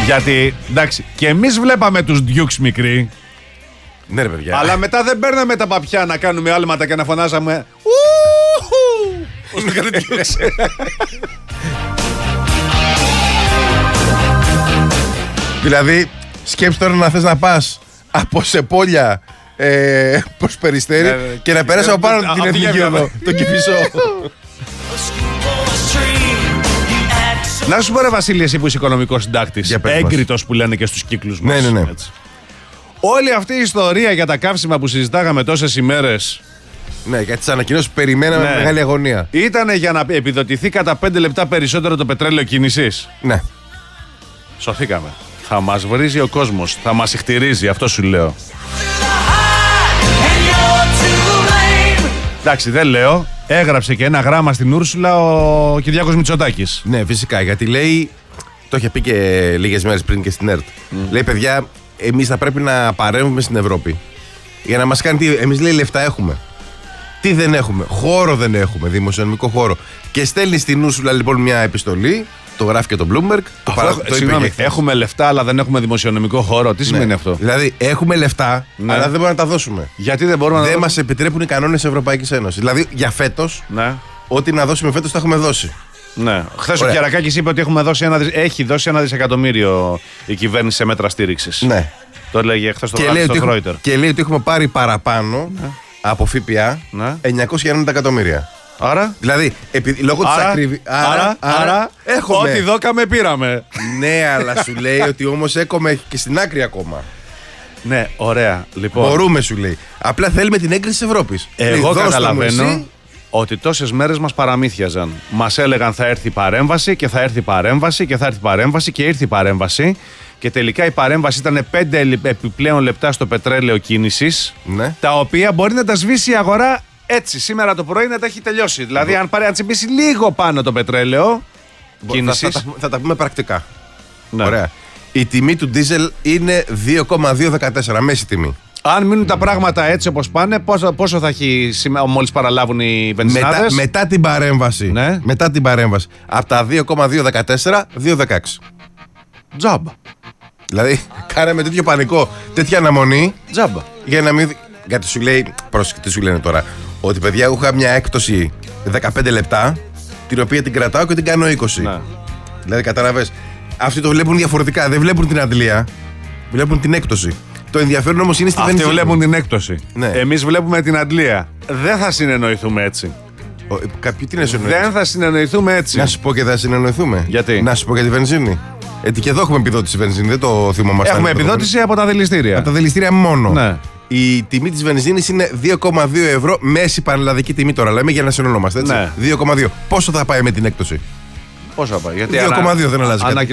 Γιατί, εντάξει, και εμείς βλέπαμε τους Dukes μικροί. Ναι, ρε παιδιά. Αλλά μετά δεν παίρναμε τα παπιά να κάνουμε άλματα και να φωνάζαμε. Πώς το κάνει Dukes. Δηλαδή, σκέψου τώρα να θες να πας από Σεπόλια προς Περιστέρι και να περάσει από πάνω την Εθνική Οδό, τον Κηφισό. Να σου πω ρε Βασίλη, εσύ που είσαι οικονομικός συντάκτης, έγκριτος που λένε και στους κύκλους μας. Ναι. Έτσι. Όλη αυτή η ιστορία για τα καύσιμα που συζητάγαμε τόσες ημέρες. Ναι, για τις ανακοινώσεις περιμέναμε με μεγάλη αγωνία. Ήτανε για να επιδοτηθεί κατά 5 λεπτά περισσότερο το πετρέλαιο κίνησης. Ναι. Σωθήκαμε. Θα μας βρίζει ο κόσμος, θα μας ηχτηρίζει, αυτό σου λέω. Εντάξει, δεν λέω. Έγραψε και ένα γράμμα στην Ούρσουλα ο Κυριάκος Μητσοτάκης. Ναι, φυσικά, γιατί λέει, το είχε πει και λίγες μέρες πριν και στην ΕΡΤ. Λέει, παιδιά, εμείς θα πρέπει να παρέμβουμε στην Ευρώπη. Για να μας κάνει τι, εμείς λέει λεφτά έχουμε. Τι δεν έχουμε, χώρο δεν έχουμε, δημοσιονομικό χώρο. Και στέλνει στην Ούρσουλα λοιπόν μια επιστολή, το γράφει και το Bloomberg. Συγγνώμη, έχουμε λεφτά αλλά δεν έχουμε δημοσιονομικό χώρο. Τι σημαίνει αυτό? Δηλαδή, έχουμε λεφτά, αλλά δεν μπορούμε να τα δώσουμε. Γιατί δεν μπορούμε να δεν μας επιτρέπουν οι κανόνες της Ευρωπαϊκής Ένωσης. Δηλαδή, για φέτος, ό,τι να δώσουμε φέτος, το έχουμε δώσει. Ναι. Χθες ο Κερακάκης είπε ότι έχει δώσει 1 δισεκατομμύριο η κυβέρνηση σε μέτρα στήριξης. Ναι. Το έλεγε χθες το βράδυ στο Reuters. Και λέει ότι έχουμε πάρει παραπάνω από ΦΠΑ 990 εκατομμύρια. Άρα, δηλαδή, λόγω της ακρίβειας. Άρα, έχουμε. Ό,τι δώκαμε πήραμε. Ναι, αλλά σου λέει ότι όμως έχουμε και στην άκρη ακόμα. Ναι, ωραία. Λοιπόν, μπορούμε, σου λέει. Απλά θέλουμε την έγκριση της Ευρώπης. Εγώ καταλαβαίνω ότι τόσες μέρες μας παραμύθιαζαν. Μας έλεγαν θα έρθει παρέμβαση και θα έρθει παρέμβαση και θα έρθει παρέμβαση και ήρθε η παρέμβαση. Και τελικά η παρέμβαση ήταν 5 επιπλέον λεπτά στο πετρέλαιο κίνησης. Ναι. Τα οποία μπορεί να τα σβήσει η αγορά έτσι, σήμερα το πρωί να τα έχει τελειώσει. Δηλαδή, αν τσιμπήσει λίγο πάνω το πετρέλαιο κίνησης. Θα τα πούμε πρακτικά. Ναι. Ωραία. Η τιμή του ντίζελ είναι 2,214, μέση τιμή. Αν μείνουν τα πράγματα έτσι όπως πάνε, πόσο θα έχει μόλις παραλάβουν οι βενζινάδες? Μετά την παρέμβαση. Ναι. Μετά την παρέμβαση. Από τα 2,214, 2,16. Τζάμπα. Δηλαδή, κάναμε τέτοιο πανικό, τέτοια αναμονή. Τζάμπα. Για να μην. Γιατί σου λέει, πρόσεχε τι σου λένε τώρα, ότι παιδιά εγώ είχα μια έκπτωση 15 λεπτά, την οποία την κρατάω και την κάνω 20. Ναι. Δηλαδή, καταλαβες. Αυτοί το βλέπουν διαφορετικά. Δεν βλέπουν την αντλία, βλέπουν την έκπτωση. Το ενδιαφέρον όμως είναι στη βενζίνη. Αυτοί βλέπουν την έκπτωση. Ναι. Εμείς βλέπουμε την αντλία. Δεν θα συνεννοηθούμε έτσι. Κάποιοι τι να συνεννοηθούμε. Δεν θα συνεννοηθούμε έτσι. Να σου πω και θα συνεννοηθούμε. Γιατί? Να σου πω για τη βενζίνη. Και εδώ έχουμε επιδότηση βενζίνη, δεν το θυμόμαστε. Έχουμε επιδότηση από τα δηληστήρια. Από τα δηληστήρια μόνο. Ναι. Η τιμή της βενζίνης είναι 2,2 ευρώ, μέση πανελλαδική τιμή τώρα. Λέμε για να συνεννόμαστε, έτσι. Ναι. 2,2. Πόσο θα πάει με την έκπτωση? Πόσο θα πάει? 2,2 δεν αλλάζει κάτι.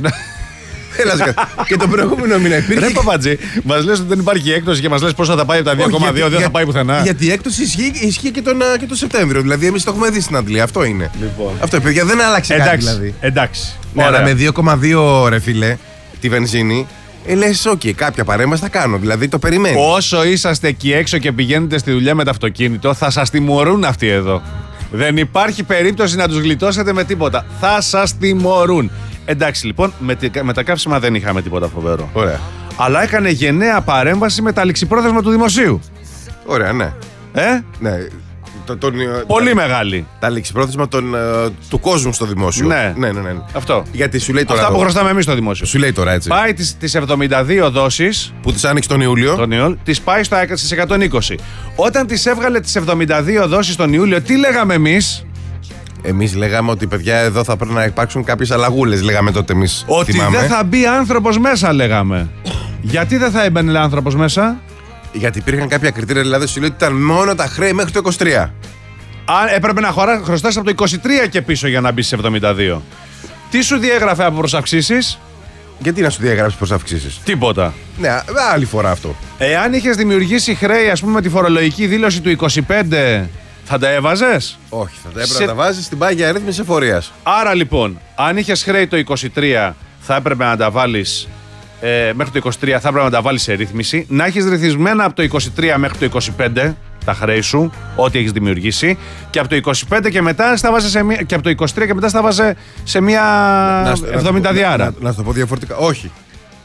Και το προηγούμενο μήνα υπήρχε. Ρε Παπατζή, μας λες ότι δεν υπάρχει έκπτωση και μας λες πόσο θα πάει από τα 2,2, δεν θα πάει πουθενά. Γιατί η έκπτωση ισχύει και τον Σεπτέμβριο. Δηλαδή, εμείς το έχουμε δει στην Αντλία. Αυτό είναι. Λοιπόν. Αυτό, παιδιά, δεν άλλαξε κάτι δηλαδή. Εντάξει. Ναι, αλλά με 2,2 ρε φίλε, τη βενζίνη, λες, οκ, κάποια παρέμβαση θα κάνω. Δηλαδή, το περιμένει. Όσο είσαστε εκεί έξω και πηγαίνετε στη δουλειά με το αυτοκίνητο, θα σας τιμωρούν αυτοί εδώ. Δεν υπάρχει περίπτωση να τους γλιτώσετε με τίποτα. Θα σας τιμωρούν. Εντάξει, λοιπόν, με τα καύσιμα δεν είχαμε τίποτα φοβερό. Ωραία. Αλλά έκανε γενναία παρέμβαση με τα ληξιπρόθεσμα του δημοσίου. Ωραία, ναι. Ναι. Πολύ μεγάλη. Τα ληξιπρόθεσμα του κόσμου στο δημόσιο. Ναι. Ναι. Αυτό. Γιατί σου λέει τώρα. Αυτά που χρωστάμε εμείς στο δημόσιο. Σου λέει τώρα έτσι. Πάει τις 72 δόσεις. Που τις άνοιξε τον Ιούλιο. Τις πάει στις 120. Όταν τις έβγαλε τις 72 δόσεις τον Ιούλιο, τι λέγαμε εμείς? Εμείς λέγαμε ότι παιδιά εδώ θα πρέπει να υπάρξουν κάποιες αλλαγούλες, λέγαμε τότε εμείς. Ότι θυμάμαι. δεν θα μπει άνθρωπος μέσα, λέγαμε. Γιατί δεν θα έμπαινε άνθρωπος μέσα? Γιατί υπήρχαν κάποια κριτήρια, δηλαδή σου λέει ότι ήταν μόνο τα χρέη μέχρι το 23. Αν έπρεπε να χρωστάς από το 23 και πίσω για να μπει στις 72. Τι σου διέγραφε από προσαυξήσεις? Γιατί να σου διαγράψει προσαυξήσεις? Τίποτα. Ναι, άλλη φορά αυτό. Εάν είχες δημιουργήσει χρέη, ας πούμε, με τη φορολογική δήλωση του 25, θα τα έβαζες? Όχι, θα τα έπρεπε να τα βάζεις στην πάγια αρρύθμιση εφορίας. Άρα λοιπόν, αν είχες χρέη το 23, θα έπρεπε να τα βάλεις. Μέχρι το 23 θα έπρεπε να τα βάλεις σε ρύθμιση. Να έχεις ρυθμισμένα από το 23 μέχρι το 25 τα χρέη σου, ό,τι έχεις δημιουργήσει. Και από το 25 και μετά στα βάζε και από το 23 και μετά στα βάζε σε μια 70 διάρα. Να σου το πω διαφορετικά. Όχι.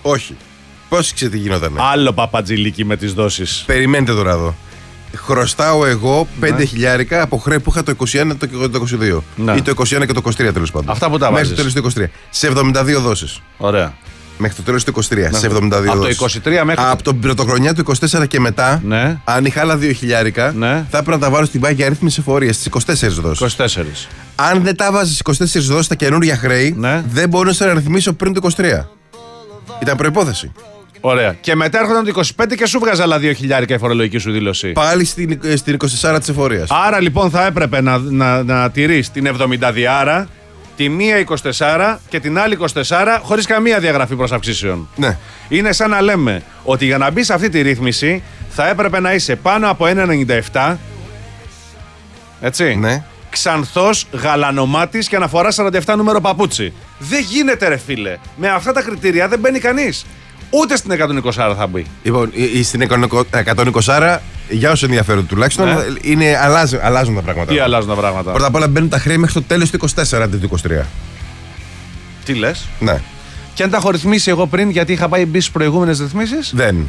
Όχι. Πώς ξέρετε τι γινότανε. Άλλο παπατζηλίκι με τις δόσεις. Περιμένετε τώρα εδώ. Χρωστάω εγώ 5 χιλιάρικα από χρέη που είχα το 21 και το 22. Ναι. Ή το 21 και το 23 τέλος πάντων. Αυτά που τα μέχρι βάζεις. το τέλος του 23. Σε 72 δόσεις. Ωραία. Μέχρι το τέλος του 23. Σε 72 Από δόσεις. το 23 μέχρι. Από την πρωτοχρονιά του 24 και μετά, Ναι. αν είχα άλλα 2 χιλιάρικα, Ναι. θα έπρεπε να τα βάλω στην πάγια αρρύθμιση εφορίας στις 24 δόσεις. 24. Αν δεν τα βάζεις στις 24 δόσεις τα καινούργια χρέη, Ναι. δεν μπορούσα να ρυθμίσω πριν το 23. Ήταν προϋπόθεση. Ωραία. Και μετά έρχονταν το 25 και σου βγάζα άλλα 2 χιλιάρικα η φορολογική σου δήλωση. Πάλι στην 24 της εφορίας. Άρα λοιπόν θα έπρεπε να τηρείς την 70 διάρα, τη μία 24 και την άλλη 24 χωρίς καμία διαγραφή προς αυξήσεων. Ναι. Είναι σαν να λέμε ότι για να μπει σε αυτή τη ρύθμιση θα έπρεπε να είσαι πάνω από 1,97. Έτσι. Ναι. Ξανθός, γαλανομάτης και να φοράς 47 νούμερο παπούτσι. Δεν γίνεται ρε φίλε. Με αυτά τα κριτήρια δεν μπαίνει κανείς. Ούτε στην 120 θα μπει. Λοιπόν, στην 120, για όσοι ενδιαφέρονται τουλάχιστον, Ναι. αλλάζουν τα πράγματα. Τι αλλάζουν τα πράγματα. Πρώτα απ' όλα μπαίνουν τα χρέη μέχρι το τέλος του 24 αντί του 23. Τι λες. Ναι. Και αν τα έχω ρυθμίσει εγώ πριν γιατί είχα πάει μπει στις προηγούμενες ρυθμίσεις. Δεν.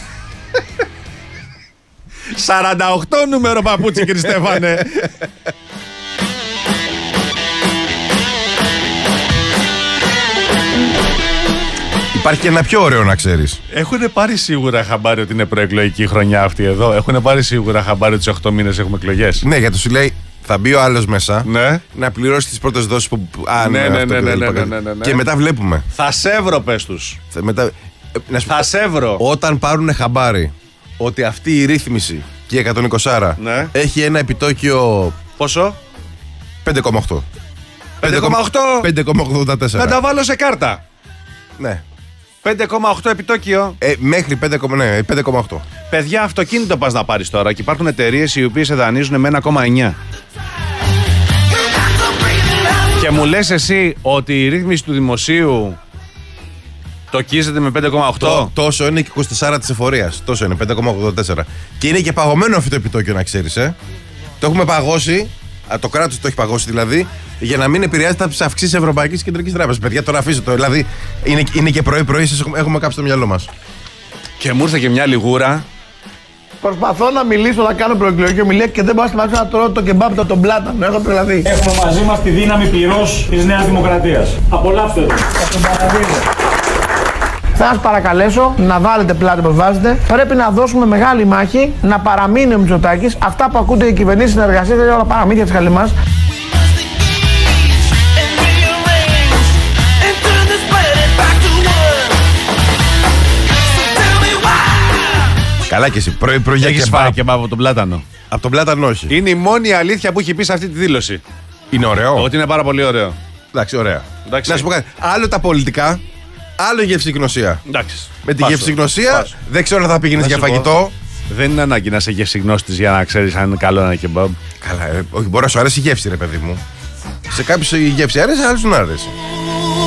48 νούμερο παπούτσι, κύριε Στέφανε. Υπάρχει και ένα πιο ωραίο να ξέρεις. Έχουν πάρει σίγουρα χαμπάρι ότι είναι προεκλογική χρονιά αυτή εδώ. Έχουν πάρει σίγουρα χαμπάρι ότι σε 8 μήνες έχουμε εκλογές. Ναι, γιατί σου λέει θα μπει ο άλλος μέσα Ναι. να πληρώσει τις πρώτες δόσεις που. Ναι. Και μετά βλέπουμε. Θα σε βρω, πες τους. Να σου πω, Θα σε βρω. όταν πάρουν χαμπάρι ότι αυτή η ρύθμιση και η 120 Ναι. έχει ένα επιτόκιο Πόσο? 5,8. 5,8. 5,84. Να τα βάλω σε κάρτα. Ναι. 5,8 επιτόκιο. Μέχρι 5,8. Παιδιά, αυτοκίνητο πας να πάρεις τώρα και υπάρχουν εταιρείες οι οποίες σε δανείζουν με 1,9. Και μου λες εσύ ότι η ρύθμιση του δημοσίου τοκίζεται με 5,8. Τόσο είναι και 24 της εφορίας. Τόσο είναι, 5,84. Και είναι και παγωμένο αυτό το επιτόκιο, να ξέρεις. Το έχουμε παγώσει. Το κράτος το έχει παγώσει δηλαδή, για να μην επηρεάζεται από τις αυξήσεις Ευρωπαϊκής Κεντρικής Τράπεζας. Παιδιά, τώρα αφήστε το. Δηλαδή, είναι και πρωί-πρωί, έχουμε κάψει το μυαλό μας. Και μου ήρθε και μια λιγούρα. Προσπαθώ να μιλήσω, να κάνω προεκλογική ομιλία και δεν μπορώ να σταματήσω να τρώω το κεμπάπ τον πλάτανο. Έχω τρελαθεί. Έχουμε μαζί μας τη δύναμη πυρός της Νέας Δημοκρατίας. Απολαύστε το. Θα σας παρακαλέσω να βάλετε πλάτη όπως βάζετε. Πρέπει να δώσουμε μεγάλη μάχη να παραμείνει ο Μητσοτάκης. Αυτά που ακούτε οι κυβερνήσεις συνεργασίες είναι όλα παραμύθια της χαλιμάς. Καλά και εσύ, πρωί για Έχεις φάει και από τον πλάτανο. Από τον πλάτανο όχι. Είναι η μόνη αλήθεια που έχει πει σε αυτή τη δήλωση. Είναι ωραίο. Ότι είναι πάρα πολύ ωραίο. Εντάξει, ωραία. Εντάξει. Να σου πω κάτι. Άλλο τα πολιτικά, άλλο η γευσηγνωσία. Εντάξει. Με τη γευσηγνωσία δεν ξέρω αν θα πήγαινε για σου πω. φαγητό. Δεν είναι ανάγκη να είσαι γευσηγνώστης για να ξέρεις αν είναι καλό ένα κεμπάμπ. Καλά, όχι, μπορεί να σου αρέσει η γεύση, ρε παιδί μου. Σε κάποιους η γεύση αρέσει, άλλους δεν αρέσει.